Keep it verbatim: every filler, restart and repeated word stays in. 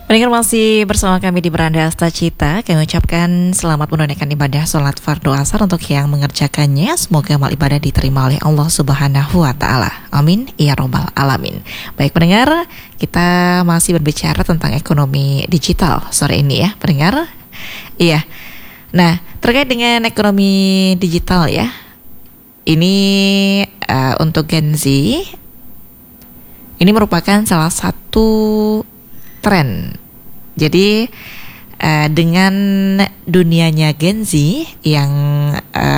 Pendengar masih bersama kami di Beranda Asta Cita. Kami ucapkan selamat menunaikan ibadah sholat fardu asar untuk yang mengerjakannya. Semoga amal ibadah diterima oleh Allah Subhanahu wa Ta'ala. Amin ya Rabbal Alamin. Baik pendengar, kita masih berbicara tentang ekonomi digital sore ini ya pendengar. Iya. Nah, terkait dengan ekonomi digital ya, ini uh, untuk Gen Z, ini merupakan salah satu tren. Jadi uh, dengan dunianya Gen Z yang uh,